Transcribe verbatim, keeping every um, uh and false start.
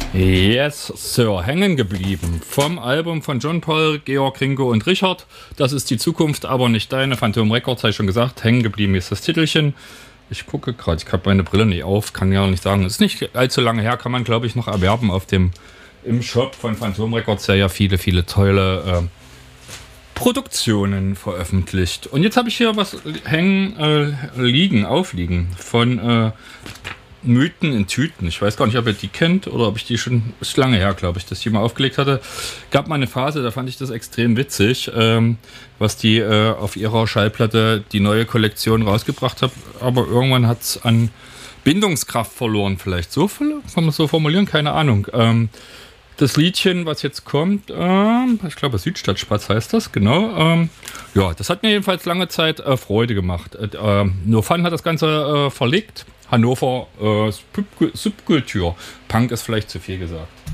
Yes, Sir, hängen geblieben. Vom Album von John Paul, Georg, Ringo und Richard. Das ist die Zukunft, aber nicht deine. Phantom Records, habe ich schon gesagt. Hängen geblieben ist das Titelchen. Ich gucke gerade, ich habe meine Brille nicht auf, kann ja nicht sagen. Ist nicht allzu lange her, kann man glaube ich noch erwerben auf dem im Shop von Phantom Records, der ja viele, viele tolle äh, Produktionen veröffentlicht. Und jetzt habe ich hier was hängen, äh, liegen, aufliegen von äh, Mythen in Tüten. Ich weiß gar nicht, ob ihr die kennt oder ob ich die schon, ist lange her, glaube ich, dass ich die mal aufgelegt hatte. Gab mal eine Phase, da fand ich das extrem witzig, ähm, was die äh, auf ihrer Schallplatte die neue Kollektion rausgebracht hat. Aber irgendwann hat es an Bindungskraft verloren, vielleicht. So viel, kann man so formulieren? Keine Ahnung. Ähm, das Liedchen, was jetzt kommt, ähm, ich glaube Südstadtspatz heißt das, genau. Ähm, ja, das hat mir jedenfalls lange Zeit äh, Freude gemacht. Äh, äh, No Fun hat das Ganze äh, verlegt. Hannover äh, Subkultur. Punk ist vielleicht zu viel gesagt.